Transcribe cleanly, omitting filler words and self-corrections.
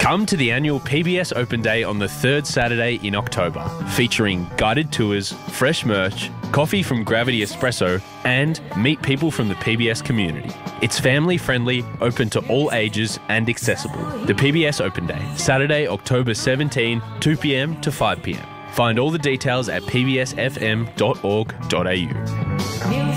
Come to the annual PBS Open Day on the third Saturday in October, featuring guided tours, fresh merch, coffee from Gravity Espresso, and meet people from the PBS community. It's family-friendly, open to all ages and accessible. The PBS Open Day, Saturday, October 17, 2 p.m. to 5 p.m. Find all the details at pbsfm.org.au.